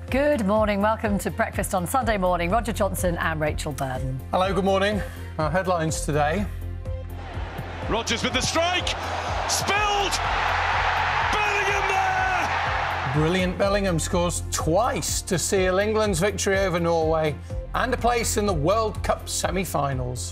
Good morning. Welcome to Breakfast on Sunday morning. Roger Johnson and Rachel Burden. Hello, good morning. Our headlines today. Rodgers with the strike. Spilled. Bellingham there. Brilliant Bellingham scores twice to seal England's victory over Norway and a place in the World Cup semi-finals.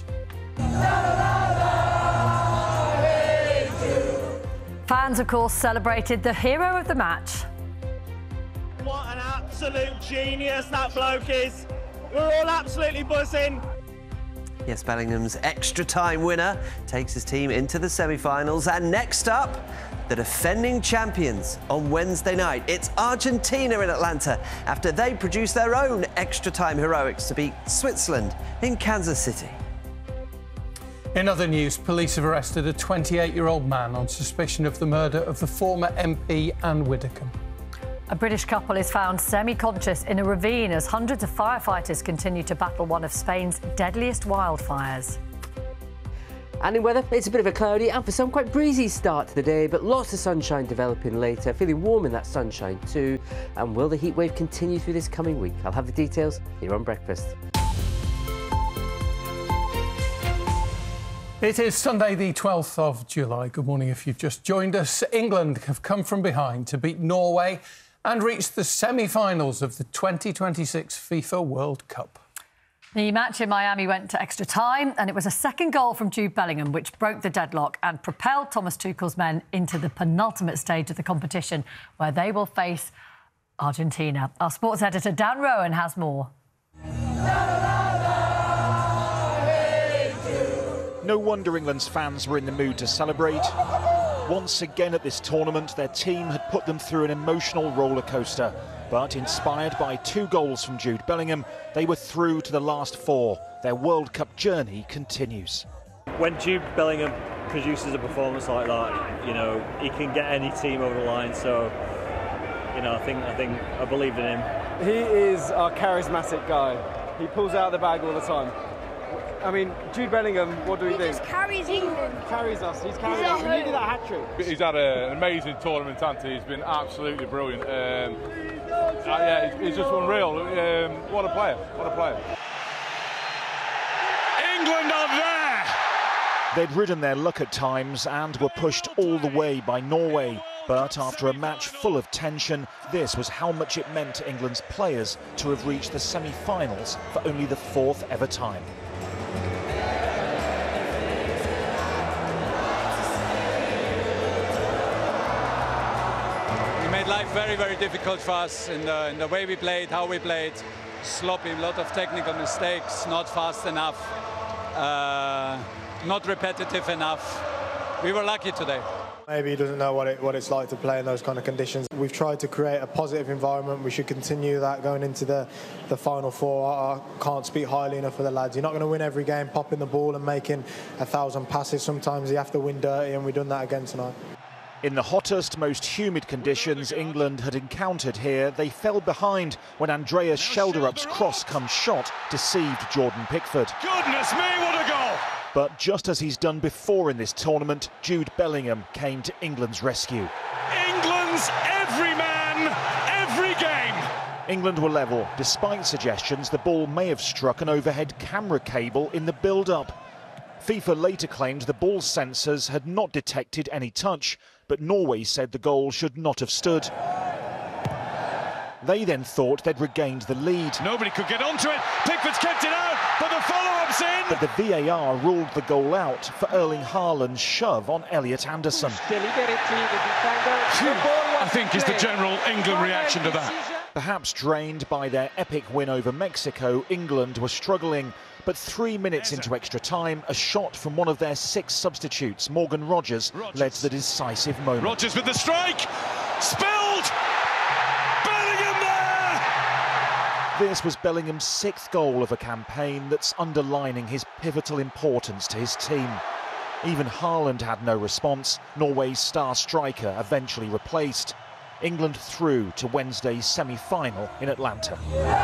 Fans, of course, celebrated the hero of the match. What an absolute genius that bloke is. We're all absolutely buzzing. Yes, Bellingham's extra-time winner takes his team into the semi-finals. And next up, the defending champions on Wednesday night. It's Argentina in Atlanta after they produced their own extra-time heroics to beat Switzerland in Kansas City. In other news, police have arrested a 28-year-old man on suspicion of the murder of the former MP Anne Widdecombe. A British couple is found semi-conscious in a ravine as hundreds of firefighters continue to battle one of Spain's deadliest wildfires. And in weather, it's a bit of a cloudy and for some quite breezy start to the day, but lots of sunshine developing later, feeling warm in that sunshine too. And will the heat wave continue through this coming week? I'll have the details here on Breakfast. It is Sunday the 12th of July. Good morning if you've just joined us. England have come from behind to beat Norway and reached the semi-finals of the 2026 FIFA World Cup. The match in Miami went to extra time and it was a second goal from Jude Bellingham which broke the deadlock and propelled Thomas Tuchel's men into the penultimate stage of the competition where they will face Argentina. Our sports editor Dan Rowan has more. No wonder England's fans were in the mood to celebrate. Once again at this tournament, their team had put them through an emotional roller coaster. But inspired by 2 goals from Jude Bellingham, they were through to the last 4. Their World Cup journey continues. When Jude Bellingham produces a performance like that, you know, he can get any team over the line. So, you know, I believed in him. He is our charismatic guy. He pulls out the bag all the time. I mean, Jude Bellingham, what do we do? He just carries England. Carries us. He's carried us. We needed that hat-trick. He's had an amazing tournament, hasn't he? He's been absolutely brilliant. Yeah, he's just unreal. What a player. What a player. England are there. They'd ridden their luck at times and were pushed all the way by Norway. But after a match full of tension, this was how much it meant to England's players to have reached the semi-finals for only the 4th ever time. He made life very, very difficult for us in the way we played, how we played. Sloppy, a lot of technical mistakes, not fast enough, not repetitive enough. We were lucky today. Maybe he doesn't know what it's like to play in those kind of conditions. We've tried to create a positive environment. We should continue that going into the Final Four. I can't speak highly enough for the lads. You're not going to win every game popping the ball and making 1,000 passes. Sometimes you have to win dirty, and we've done that again tonight. In the hottest, most humid conditions England had encountered here, they fell behind when Andreas Schelderup's cross-come shot deceived Jordan Pickford. Goodness me, what a goal! But just as he's done before in this tournament, Jude Bellingham came to England's rescue. England's every man, every game. England were level, despite suggestions the ball may have struck an overhead camera cable in the build-up. FIFA later claimed the ball sensors had not detected any touch, but Norway said the goal should not have stood. They then thought they'd regained the lead. Nobody could get onto it. Pickford's kept it out, but the follow-up's in. But the VAR ruled the goal out for Erling Haaland's shove on Elliot Anderson. I think is the general England reaction to that. Perhaps drained by their epic win over Mexico, England were struggling. But 3 minutes into extra time, a shot from one of their 6 substitutes, Morgan Rogers, led to the decisive moment. Rogers with the strike. Spilled. Bellingham there. This was Bellingham's 6th goal of a campaign that's underlining his pivotal importance to his team. Even Haaland had no response. Norway's star striker eventually replaced. England through to Wednesday's semi-final in Atlanta.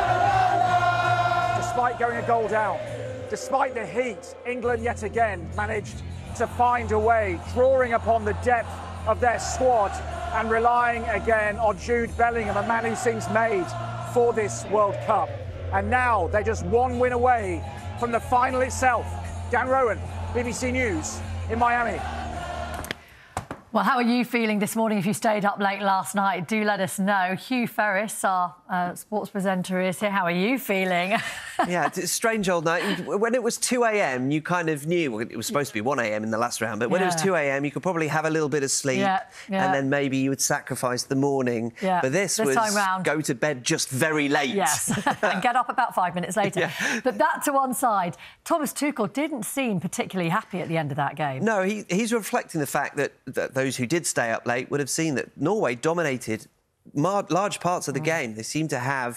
Despite going a goal down, despite the heat, England yet again managed to find a way, drawing upon the depth of their squad and relying again on Jude Bellingham, a man who seems made for this World Cup. And now they're just one win away from the final itself. Dan Rowan, BBC News in Miami. Well, how are you feeling this morning if you stayed up late last night? Do let us know. Hugh Ferris, our sports presenter, is here. How are you feeling? Yeah, it's a strange old night. When it was 2 a.m, you kind of knew, well, it was supposed to be 1 a.m. in the last round, but when it was 2 a.m, you could probably have a little bit of sleep and then maybe you would sacrifice the morning. Yeah. But this was time round, go to bed just very late. Yes, and get up about 5 minutes later. But that to one side, Thomas Tuchel didn't seem particularly happy at the end of that game. No, he's reflecting the fact that those who did stay up late would have seen that Norway dominated large parts of the game. They seemed to have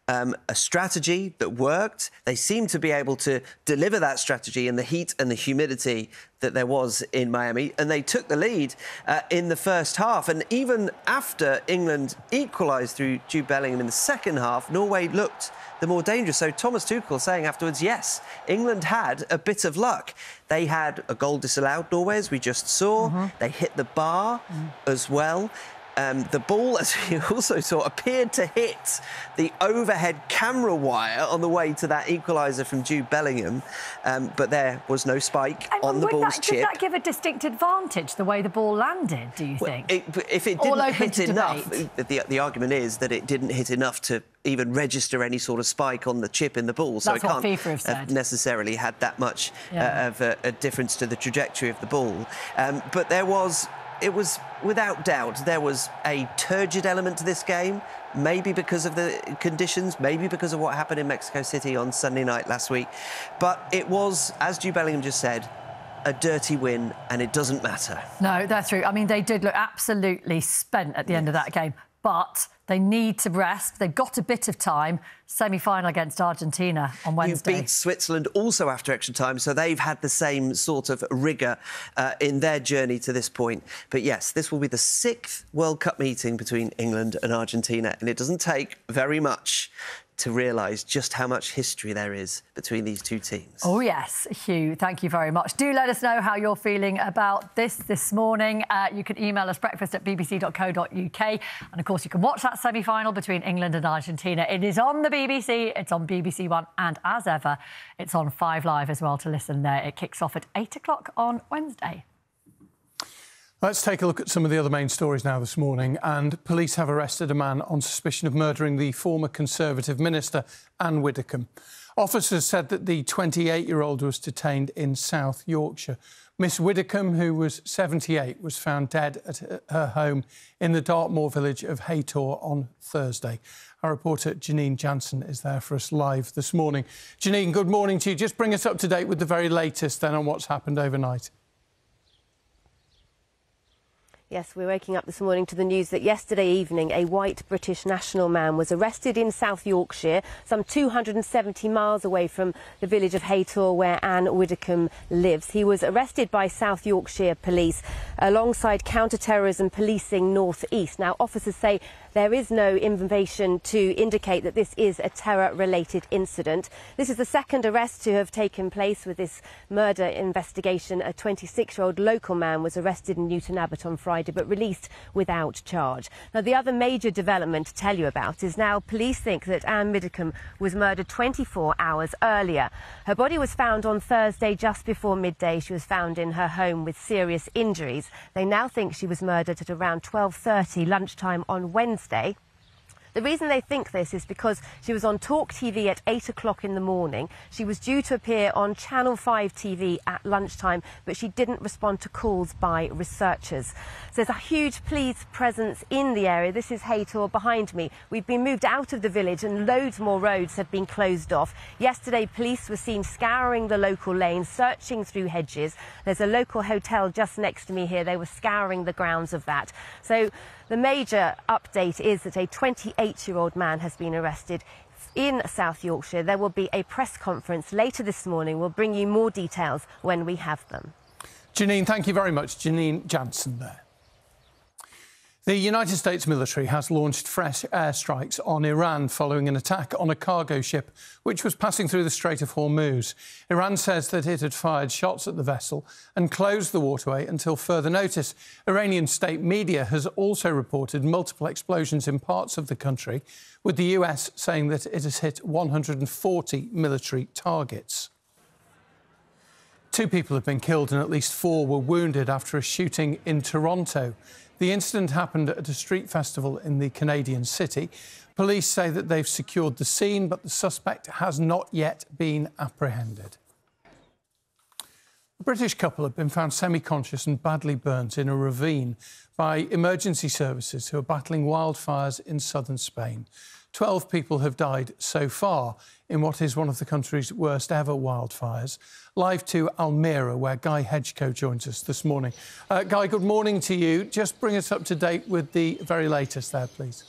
a strategy that worked. They seemed to be able to deliver that strategy in the heat and the humidity that there was in Miami, and they took the lead in the first half. And even after England equalised through Jude Bellingham in the second half, Norway looked the more dangerous. So Thomas Tuchel saying afterwards, yes, England had a bit of luck. They had a goal disallowed, Norway, as we just saw. They hit the bar as well. The ball, as we also saw, appeared to hit the overhead camera wire on the way to that equaliser from Jude Bellingham, but there was no spike on the ball's chip. Did that give a distinct advantage, the way the ball landed, do you think? If it didn't hit enough, the argument is that it didn't hit enough to even register any sort of spike on the chip in the ball. So That's it what can't FIFA have said. necessarily had that much of a difference to the trajectory of the ball. But it was, without doubt, there was a turgid element to this game, maybe because of the conditions, maybe because of what happened in Mexico City on Sunday night last week. But it was, as Jude Bellingham just said, a dirty win, and it doesn't matter. No, that's true. I mean, they did look absolutely spent at the end of that game, but they need to rest. They've got a bit of time. Semi-final against Argentina on Wednesday. You beat Switzerland also after extra time, so they've had the same sort of rigour in their journey to this point. But yes, this will be the 6th World Cup meeting between England and Argentina, and it doesn't take very much to realise just how much history there is between these two teams. Oh, yes, Hugh, thank you very much. Do let us know how you're feeling about this morning. You can email us breakfast@bbc.co.uk. And, of course, you can watch that semi-final between England and Argentina. It is on the BBC, it's on BBC One, and, as ever, it's on 5 Live as well to listen there. It kicks off at 8 o'clock on Wednesday. Let's take a look at some of the other main stories now this morning. And police have arrested a man on suspicion of murdering the former Conservative minister, Anne Widdecombe. Officers said that the 28-year-old was detained in South Yorkshire. Miss Widdecombe, who was 78, was found dead at her home in the Dartmoor village of Haytor on Thursday. Our reporter Janine Jansen is there for us live this morning. Janine, good morning to you. Just bring us up to date with the very latest then on what's happened overnight. Yes, we're waking up this morning to the news that yesterday evening a white British national man was arrested in South Yorkshire, some 270 miles away from the village of Haytor where Anne Widdecombe lives. He was arrested by South Yorkshire police alongside counter-terrorism policing North East. Now, officers say there is no information to indicate that this is a terror-related incident. This is the second arrest to have taken place with this murder investigation. A 26-year-old local man was arrested in Newton Abbot on Friday but released without charge. Now, the other major development to tell you about is now police think that Anne Widdecombe was murdered 24 hours earlier. Her body was found on Thursday just before midday. She was found in her home with serious injuries. They now think she was murdered at around 12:30 lunchtime on Wednesday. The reason they think this is because she was on Talk TV at 8 o'clock in the morning. She was due to appear on Channel 5 TV at lunchtime, but she didn't respond to calls by researchers. So there's a huge police presence in the area. This is Haytor behind me. We've been moved out of the village and loads more roads have been closed off. Yesterday, police were seen scouring the local lanes, searching through hedges. There's a local hotel just next to me here. They were scouring the grounds of that. So the major update is that a 28-year-old man has been arrested in South Yorkshire. There will be a press conference later this morning. We'll bring you more details when we have them. Janine, thank you very much. Janine Jansen there. The United States military has launched fresh airstrikes on Iran following an attack on a cargo ship which was passing through the Strait of Hormuz. Iran says that it had fired shots at the vessel and closed the waterway until further notice. Iranian state media has also reported multiple explosions in parts of the country, with the US saying that it has hit 140 military targets. 2 people have been killed and at least 4 were wounded after a shooting in Toronto. The incident happened at a street festival in the Canadian city. Police say that they've secured the scene, but the suspect has not yet been apprehended. A British couple have been found semi-conscious and badly burnt in a ravine by emergency services who are battling wildfires in southern Spain. 12 people have died so far in what is one of the country's worst ever wildfires. Live to Almere, where Guy Hedgecoe joins us this morning. Guy, good morning to you. Just bring us up to date with the very latest there, please.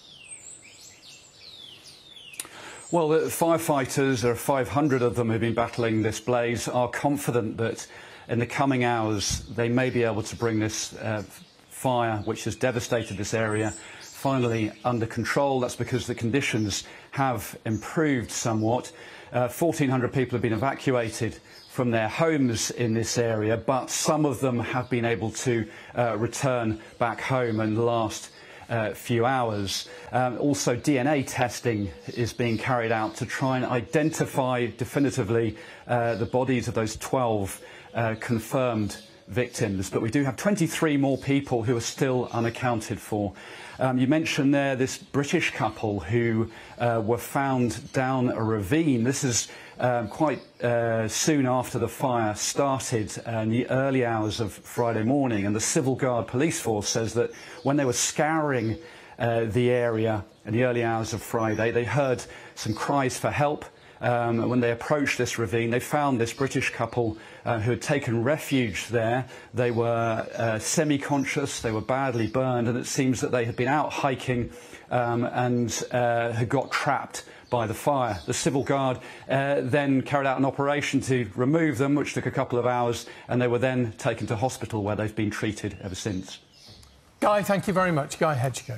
Well, the firefighters, there are 500 of them who've been battling this blaze, are confident that in the coming hours they may be able to bring this fire, which has devastated this area, finally under control. That's because the conditions have improved somewhat. 1,400 people have been evacuated from their homes in this area, but some of them have been able to return back home in the last few hours. Also, DNA testing is being carried out to try and identify definitively the bodies of those 12 confirmed victims. But we do have 23 more people who are still unaccounted for. You mentioned there this British couple who were found down a ravine. This is quite soon after the fire started in the early hours of Friday morning, and the Civil Guard police force says that when they were scouring the area in the early hours of Friday, they heard some cries for help. When they approached this ravine, they found this British couple who had taken refuge there. They were semi-conscious, they were badly burned, and it seems that they had been out hiking and had got trapped by the fire. The Civil Guard then carried out an operation to remove them, which took a couple of hours, and they were then taken to hospital where they've been treated ever since. Guy, thank you very much. Guy Hedgecoe.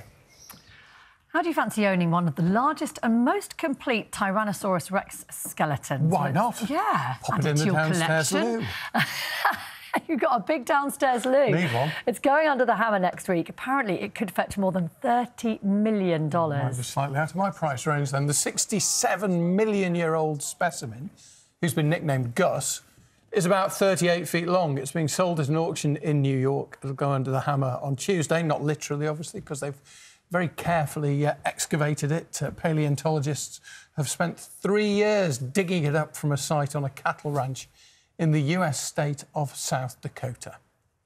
How do you fancy owning one of the largest and most complete Tyrannosaurus Rex skeletons? Why not? Yeah. Pop it in the downstairs loo. You've got a big downstairs loo. Need one. It's going under the hammer next week. Apparently, it could fetch more than $30 million. I was slightly out of my price range then. The 67-million-year-old specimen, who's been nicknamed Gus, is about 38 feet long. It's being sold at an auction in New York. It'll go under the hammer on Tuesday, not literally, obviously, because they've very carefully excavated it. Paleontologists have spent 3 years digging it up from a site on a cattle ranch in the US state of South Dakota.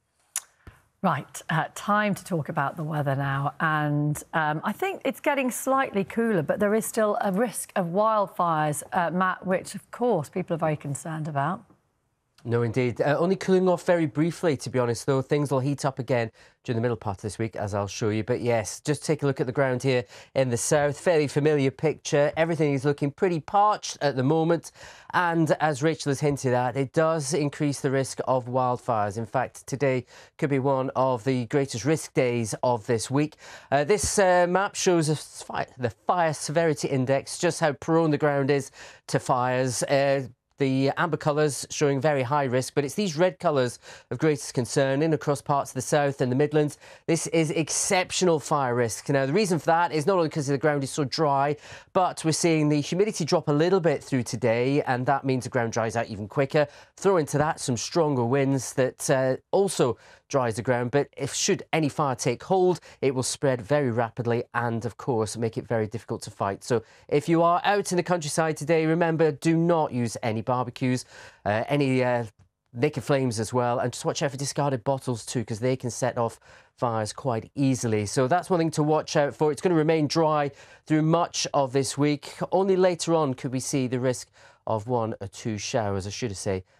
Right, time to talk about the weather now. And I think it's getting slightly cooler, but there is still a risk of wildfires, Matt, which, of course, people are very concerned about. No, indeed. Only cooling off very briefly, to be honest, though. Things will heat up again during the middle part of this week, as I'll show you. But yes, just take a look at the ground here in the south. Fairly familiar picture. Everything is looking pretty parched at the moment. And as Rachel has hinted at, it does increase the risk of wildfires. In fact, today could be one of the greatest risk days of this week. This map shows the fire severity index, just how prone the ground is to fires. The amber colours showing very high risk, but it's these red colours of greatest concern in across parts of the south and the Midlands. This is exceptional fire risk. Now, the reason for that is not only because the ground is so dry, but we're seeing the humidity drop a little bit through today, and that means the ground dries out even quicker. Throw into that some stronger winds that also dries the ground, but should any fire take hold, it will spread very rapidly and, of course, make it very difficult to fight. So if you are out in the countryside today, remember, do not use any barbecues, any naked flames as well, and just watch out for discarded bottles too, because they can set off fires quite easily. So that's one thing to watch out for. It's going to remain dry through much of this week. Only later on could we see the risk of 1 or 2 showers. I should say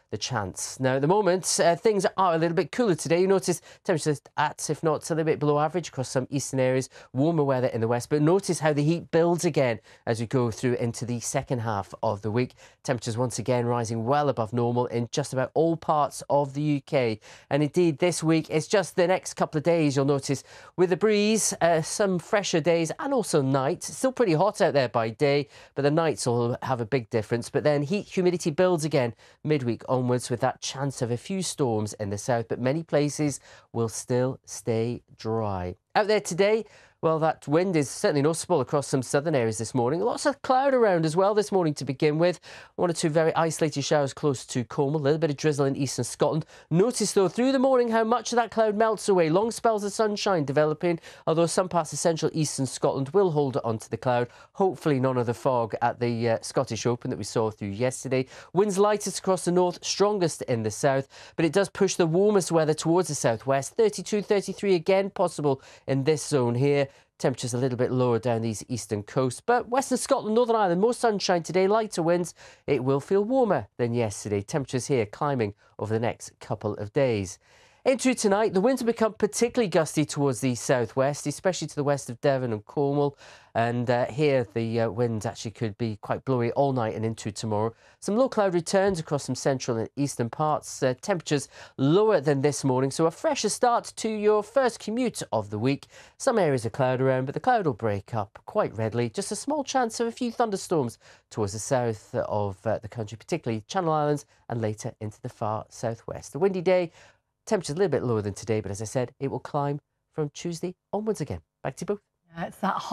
the chance. Now, at the moment, things are a little bit cooler today. You notice temperatures at, if not a little bit below average across some eastern areas, warmer weather in the west. But notice how the heat builds again as we go through into the second half of the week. Temperatures once again rising well above normal in just about all parts of the UK. And indeed, this week, it's just the next couple of days, you'll notice, with the breeze, some fresher days and also nights. It's still pretty hot out there by day, but the nights will have a big difference. But then heat humidity builds again midweek onwards with that chance of a few storms in the south, but many places will still stay dry. Out there today, well, that wind is certainly noticeable across some southern areas this morning. Lots of cloud around as well this morning to begin with. One or two very isolated showers close to Cornwall. A little bit of drizzle in eastern Scotland. Notice, though, through the morning how much of that cloud melts away. Long spells of sunshine developing, although some parts of central eastern Scotland will hold onto the cloud. Hopefully none of the fog at the Scottish Open that we saw through yesterday. Winds lightest across the north, strongest in the south, but it does push the warmest weather towards the southwest. 32, 33 again possible in this zone here. Temperatures a little bit lower down these eastern coasts, but Western Scotland, Northern Ireland, more sunshine today, lighter winds. It will feel warmer than yesterday. Temperatures here climbing over the next couple of days. Into tonight, the winds will become particularly gusty towards the southwest, especially to the west of Devon and Cornwall. And here, the winds actually could be quite blowy all night and into tomorrow. Some low cloud returns across some central and eastern parts. Temperatures lower than this morning, so a fresher start to your first commute of the week. Some areas of cloud around, but the cloud will break up quite readily. Just a small chance of a few thunderstorms towards the south of the country, particularly Channel Islands and later into the far southwest. A windy day. Temperatures a little bit lower than today, but as I said, it will climb from Tuesday onwards again. Back to you both. It's that hot